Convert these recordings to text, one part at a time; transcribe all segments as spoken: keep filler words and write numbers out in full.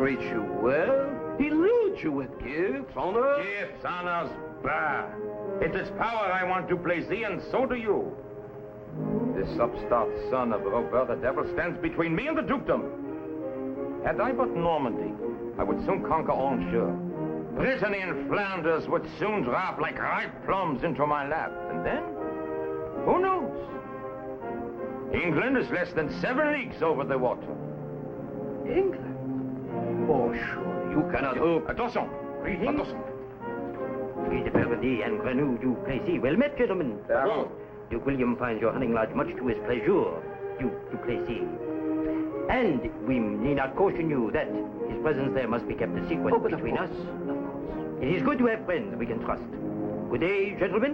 treats you well. He loads you with gifts, honors. Gifts, honors, bah. It is power I want to place thee, and so do you. This upstart son of Robert the Devil stands between me and the dukedom. Had I but Normandy, I would soon conquer Anjou. Brittany and Flanders would soon drop like ripe plums into my lap. And then, who knows? England is less than seven leagues over the water. England? Oh, sure, you cannot hope. Attention! Attention! Guy de Burgundy and Grenou du Plessis. Well met, gentlemen. Baron. Duke William finds your hunting lodge much to his pleasure, Duke du Plessis. And we need not caution you that his presence there must be kept a secret Oh, but between of us. course, of course. It is good to have friends we can trust. Good day, gentlemen.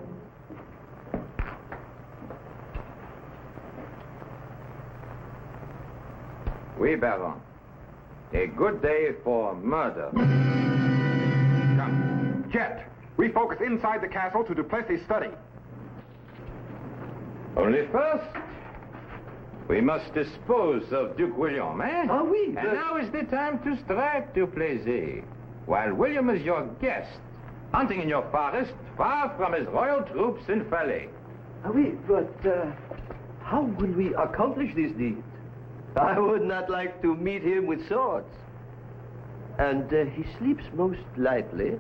Oui, Baron. A good day for murder. Come. Jet, refocus inside the castle to Duplessis' study. Only first, we must dispose of Duke William, eh? Ah, oui, And but- now is the time to strike Du Plessis, while William is your guest, hunting in your forest, far from his royal troops in Falais. Ah, oui, but uh, how will we accomplish this deed? I would not like to meet him with swords. And uh, he sleeps most lightly.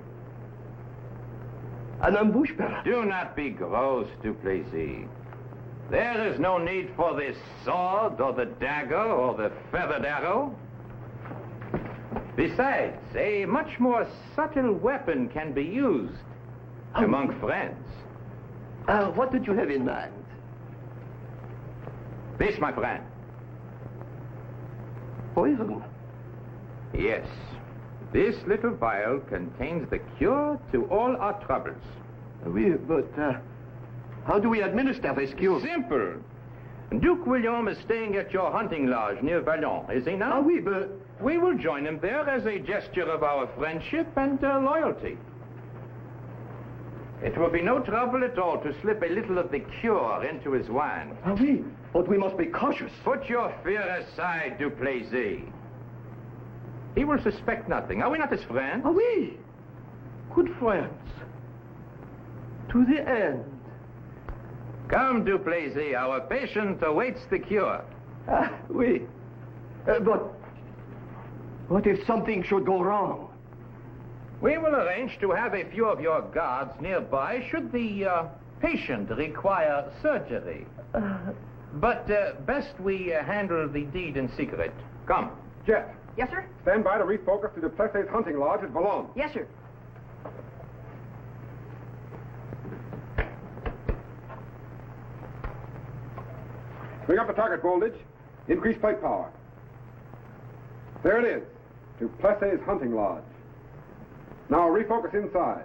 An ambush, perhaps. Do not be gross, Du Plessis. There is no need for this sword, or the dagger, or the feathered arrow. Besides, a much more subtle weapon can be used Oh. among friends. Uh, what did you have in mind? This, my friend. Poison. Yes. This little vial contains the cure to all our troubles. Oui, but uh, how do we administer this cure? Simple. Duke William is staying at your hunting lodge near Vallon, is he not? Ah, oui, but... We will join him there as a gesture of our friendship and uh, loyalty. It will be no trouble at all to slip a little of the cure into his wine. Ah, oui, but we must be cautious. Put your fear aside, Du Plessis. He will suspect nothing. Are we not his friends? Ah, oui, good friends. To the end. Come, Du Plessis, our patient awaits the cure. Ah, oui. Uh, but what if something should go wrong? We will arrange to have a few of your guards nearby should the uh, patient require surgery. Uh, But uh, best we uh, handle the deed in secret. Come. Jet, Yes, sir? stand by to refocus to Duplessis' hunting lodge at Vallon. Yes, sir. Bring up the target voltage. Increase plate power. There it is. Duplessis' hunting lodge. Now refocus inside.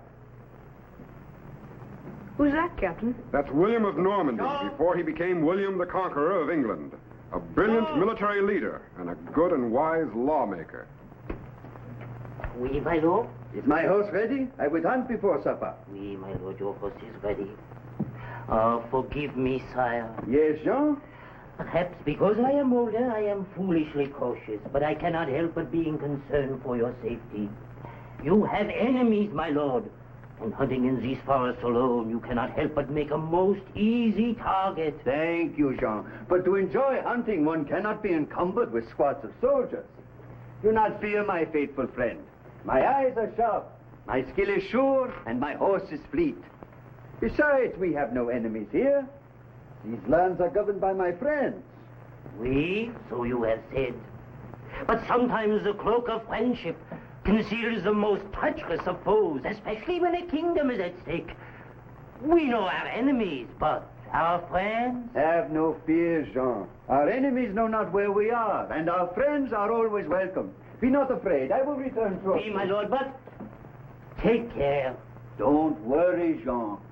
Who's that, Captain? That's William of Normandy before he became William the Conqueror of England. A brilliant military leader and a good and wise lawmaker. Oui, my lord. is my horse ready? I would hunt before supper. Oui, my lord, your horse is ready. Oh, forgive me, sire. Yes, Jean? Perhaps because I am older, I am foolishly cautious, but I cannot help but being concerned for your safety. You have enemies, my lord. And hunting in these forests alone, you cannot help but make a most easy target. Thank you, Jean. But to enjoy hunting, one cannot be encumbered with squads of soldiers. Do not fear, my faithful friend. My eyes are sharp, my skill is sure, and my horse is fleet. Besides, we have no enemies here. These lands are governed by my friends. Oui, so you have said. But sometimes the cloak of friendship conceals the most treacherous of foes, especially when a kingdom is at stake. We know our enemies, but our friends? Have no fear, Jean. Our enemies know not where we are, and our friends are always welcome. Be not afraid. I will return shortly. Oui, my lord, but take care. Don't worry, Jean.